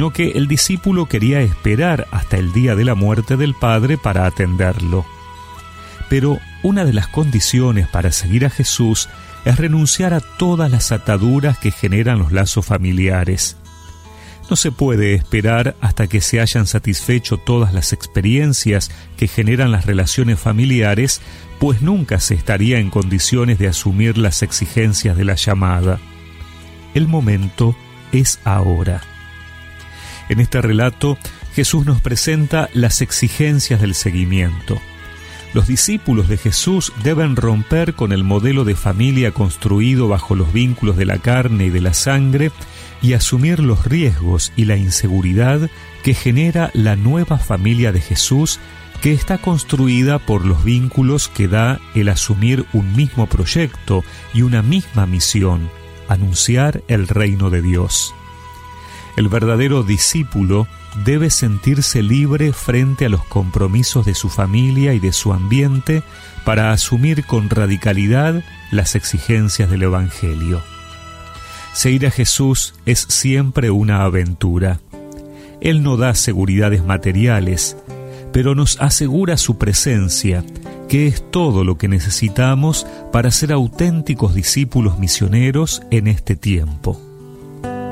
sino que el discípulo quería esperar hasta el día de la muerte del Padre para atenderlo. Pero una de las condiciones para seguir a Jesús es renunciar a todas las ataduras que generan los lazos familiares. No se puede esperar hasta que se hayan satisfecho todas las experiencias que generan las relaciones familiares, pues nunca se estaría en condiciones de asumir las exigencias de la llamada. El momento es ahora. En este relato, Jesús nos presenta las exigencias del seguimiento. Los discípulos de Jesús deben romper con el modelo de familia construido bajo los vínculos de la carne y de la sangre y asumir los riesgos y la inseguridad que genera la nueva familia de Jesús, que está construida por los vínculos que da el asumir un mismo proyecto y una misma misión: anunciar el reino de Dios. El verdadero discípulo debe sentirse libre frente a los compromisos de su familia y de su ambiente para asumir con radicalidad las exigencias del Evangelio. Seguir a Jesús es siempre una aventura. Él no da seguridades materiales, pero nos asegura su presencia, que es todo lo que necesitamos para ser auténticos discípulos misioneros en este tiempo.